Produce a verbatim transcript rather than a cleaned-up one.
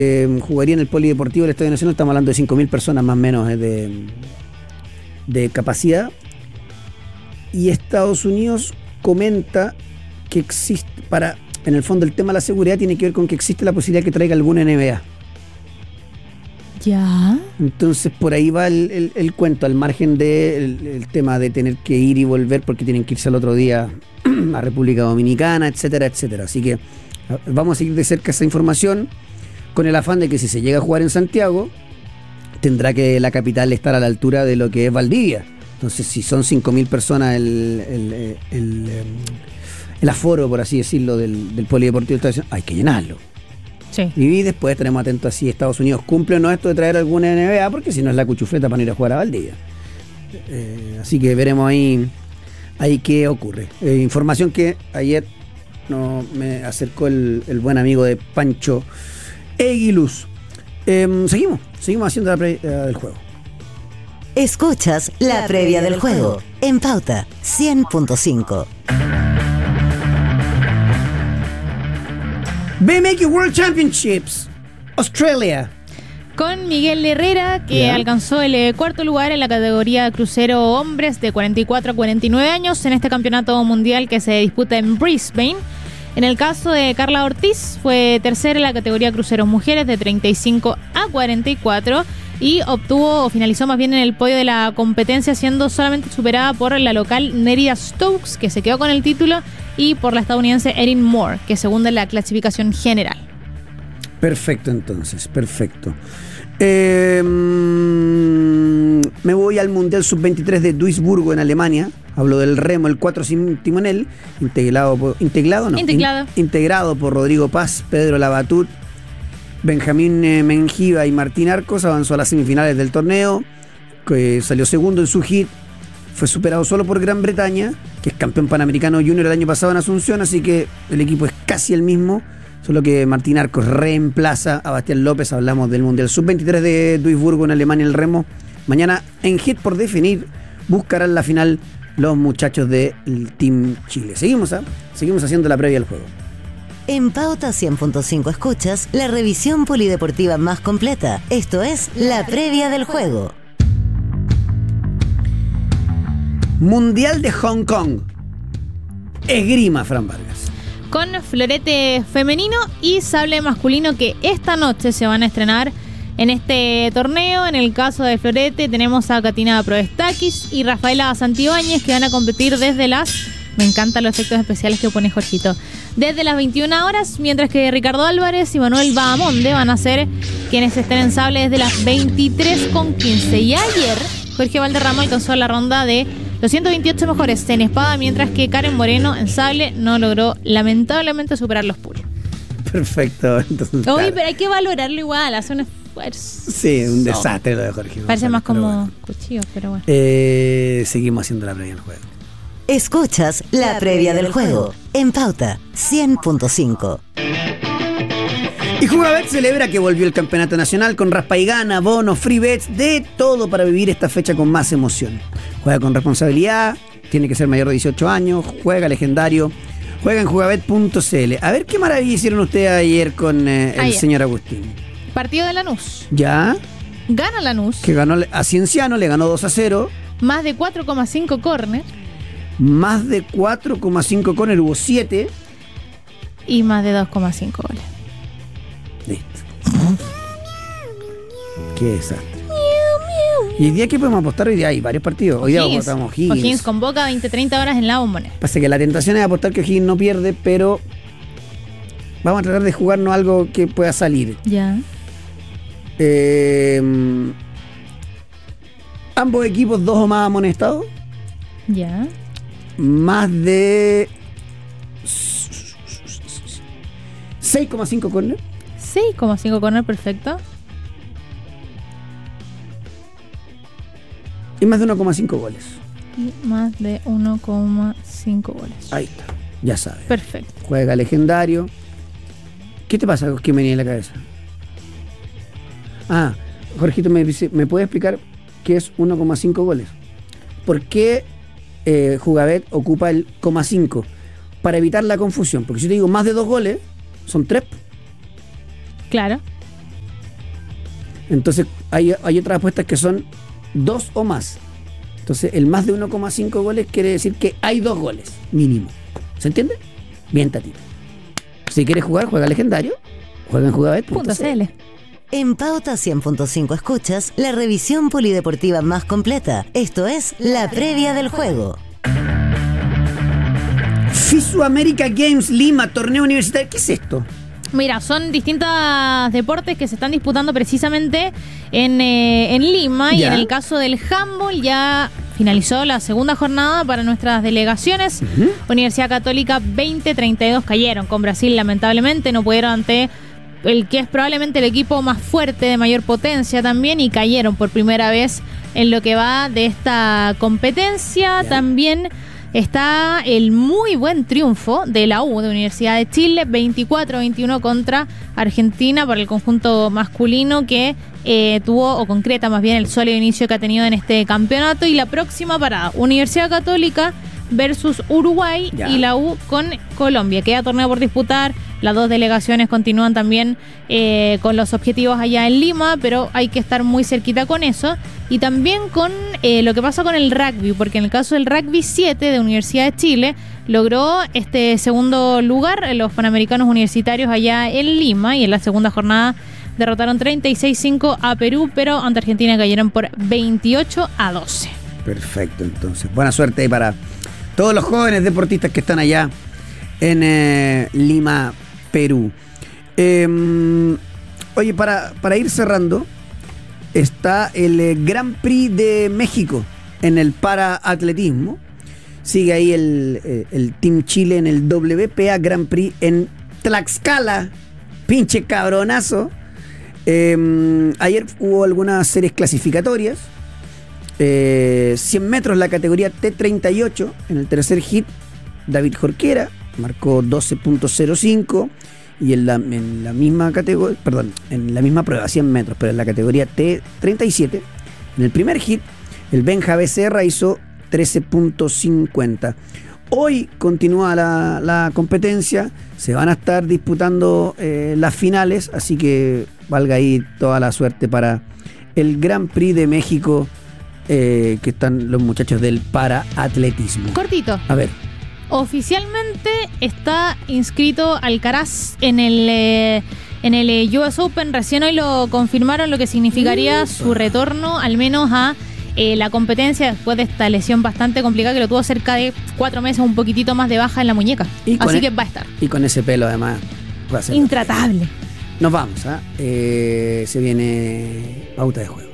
eh, jugaría en el Polideportivo del Estadio Nacional. Estamos hablando de cinco mil personas más o menos eh, de, de capacidad. Y Estados Unidos comenta que existe, para, en el fondo el tema de la seguridad tiene que ver con que existe la posibilidad que traiga alguna N B A. Ya. Entonces por ahí va el, el, el cuento, al margen del de el tema de tener que ir y volver porque tienen que irse al otro día a República Dominicana, etcétera, etcétera. Así que vamos a seguir de cerca esa información con el afán de que si se llega a jugar en Santiago, tendrá que la capital estar a la altura de lo que es Valdivia. Entonces si son cinco mil personas el, el, el, el, el aforo, por así decirlo, del, del Polideportivo, hay que llenarlo. Sí. Y después estaremos atentos a si Estados Unidos cumple o no esto de traer alguna N B A, porque si no es la cuchufleta para ir a jugar a Valdivia. Eh, así que veremos ahí, ahí qué ocurre. Eh, información que ayer no, me acercó el, el buen amigo de Pancho Eguiluz. Eh, seguimos, seguimos haciendo la previa del juego. Escuchas la previa del juego en Pauta cien punto cinco. B M X World Championships, Australia. Con Miguel Herrera, que Yeah. alcanzó el eh, cuarto lugar en la categoría crucero hombres de cuarenta y cuatro a cuarenta y nueve años en este campeonato mundial que se disputa en Brisbane. En el caso de Carla Ortiz, fue tercera en la categoría cruceros mujeres de treinta y cinco a cuarenta y cuatro y obtuvo o finalizó más bien en el podio de la competencia, siendo solamente superada por la local Nerida Stokes, que se quedó con el título, y por la estadounidense Erin Moore, que es segunda en la clasificación general. Perfecto, entonces, perfecto. Eh, me voy al Mundial sub veintitrés de Duisburgo en Alemania. Hablo del remo, el cuatro sin timonel, integrado por, integrado, no, Integrado. In, integrado por Rodrigo Paz, Pedro Labatut, Benjamín eh, Mengiva y Martín Arcos. Avanzó a las semifinales del torneo, que salió segundo en su hit. Fue superado solo por Gran Bretaña, que es campeón panamericano junior el año pasado en Asunción, así que el equipo es casi el mismo, solo que Martín Arcos reemplaza a Bastián López. Hablamos del Mundial sub veintitrés de Duisburgo en Alemania, el remo. Mañana en hit por definir, buscarán la final los muchachos del Team Chile. Seguimos, ¿eh? Seguimos haciendo la previa al juego. En Pauta cien punto cinco escuchas la revisión polideportiva más completa. Esto es la previa del juego. Mundial de Hong Kong. Esgrima, Fran Vargas. Con florete femenino y sable masculino, que esta noche se van a estrenar en este torneo. En el caso de florete tenemos a Katina Proestakis y Rafaela Santibáñez, que van a competir desde las... Me encantan los efectos especiales que pone Jorgito. Desde las veintiuna horas, mientras que Ricardo Álvarez y Manuel Bahamonde van a ser quienes estén en sable desde las veintitrés con quince. Y ayer Jorge Valderrama alcanzó la ronda de los ciento veintiocho mejores en espada, mientras que Karen Moreno en sable no logró lamentablemente superar los puros. Perfecto. Entonces, Oye, claro. pero hay que valorarlo igual, hace un esfuerzo. Sí, un desastre lo de Jorge. Parece González, más como pero bueno. cuchillo, pero bueno. Eh, seguimos haciendo la previa del juego. Escuchas la previa del juego en Pauta cien punto cinco. Y Jugabet celebra que volvió el campeonato nacional con raspa y gana, bonos, free bets, de todo para vivir esta fecha con más emoción. Juega con responsabilidad, tiene que ser mayor de dieciocho años, juega legendario, juega en jugabet punto c l. A ver qué maravilla hicieron ustedes ayer con eh, el Ayer. señor Agustín. Partido de Lanús. Ya, Gana Lanús. que ganó a Cienciano, le ganó dos a cero, Más de cuatro coma cinco córner más de cuatro coma cinco corner, hubo siete. y más de dos coma cinco goles. Listo. Qué desastre. ¿Y el día que podemos apostar? Hoy día hay varios partidos. Hoy día O'Higgins. apostamos Higgins. O'Higgins convoca veinte treinta horas en la Bombonera. Pasa que la tentación es apostar que Higgins no pierde, pero vamos a tratar de jugarnos algo que pueda salir. Ya. Eh, ambos equipos, dos o más amonestados. Ya. Más de seis coma cinco corner. seis coma cinco córner, perfecto. Y más de uno coma cinco goles. Y más de uno coma cinco goles. Ahí está, ya sabes. Perfecto. Juega legendario. ¿Qué te pasa? ¿Qué me venía en la cabeza? Ah, Jorgito me dice, ¿me puede explicar qué es uno coma cinco goles? ¿Por qué eh, Jugabet ocupa el coma cinco? Para evitar la confusión. Porque si yo te digo más de dos goles, son tres. Claro. Entonces hay, hay otras apuestas que son dos o más. Entonces el más de uno coma cinco goles quiere decir que hay dos goles mínimo. ¿Se entiende? Bien, Tatita. Si quieres jugar, juega legendario. Juega en jugabet punto c l. En Pauta cien punto cinco escuchas la revisión polideportiva más completa. Esto es la previa del juego. FISU America Games Lima, torneo universitario. ¿Qué es esto? Mira, son distintos deportes que se están disputando precisamente en, eh, en Lima. Ya. Y en el caso del handball ya finalizó la segunda jornada para nuestras delegaciones. Uh-huh. Universidad Católica veinte treinta y dos cayeron con Brasil, lamentablemente. No pudieron ante el que es probablemente el equipo más fuerte, de mayor potencia también, y cayeron por primera vez en lo que va de esta competencia. Ya. También está el muy buen triunfo de la U, de Universidad de Chile, veinticuatro veintiuno contra Argentina para el conjunto masculino, que eh, tuvo, o concreta más bien, el sólido inicio que ha tenido en este campeonato. Y la próxima parada, Universidad Católica versus Uruguay. Ya. Y la U con Colombia. Queda torneo por disputar. Las dos delegaciones continúan también eh, con los objetivos allá en Lima, pero hay que estar muy cerquita con eso. Y también con eh, lo que pasa con el rugby, porque en el caso del rugby siete de Universidad de Chile logró este segundo lugar en los Panamericanos Universitarios allá en Lima, y en la segunda jornada derrotaron treinta y seis cinco a Perú, pero ante Argentina cayeron por veintiocho a doce. Perfecto, entonces. Buena suerte ahí para todos los jóvenes deportistas que están allá en eh, Lima, Perú. Eh, oye, para, para ir cerrando, está el eh, Gran Prix de México en el paraatletismo. Sigue ahí el, eh, el Team Chile en el W P A Gran Prix en Tlaxcala. Pinche cabronazo. Eh, ayer hubo algunas series clasificatorias. Eh, cien metros la categoría T treinta y ocho. En el tercer hit, David Jorquera marcó doce punto cero cinco. Y en la, en la misma categoría, perdón, en la misma prueba, cien metros, pero en la categoría T treinta y siete, en el primer hit, el Benja Becerra hizo trece punto cincuenta. Hoy continúa la, la competencia, se van a estar disputando eh, las finales, así que valga ahí toda la suerte para el Gran Prix de México, eh, que están los muchachos del paraatletismo. Cortito. A ver. Oficialmente está inscrito Alcaraz en el eh, en el U S Open. Recién hoy lo confirmaron, lo que significaría su retorno al menos a eh, la competencia después de esta lesión bastante complicada que lo tuvo cerca de cuatro meses, un poquitito más de baja en la muñeca. Así que va a estar. Y con ese pelo además va a ser intratable. Nos vamos, ¿eh? Eh, se viene pauta de juego.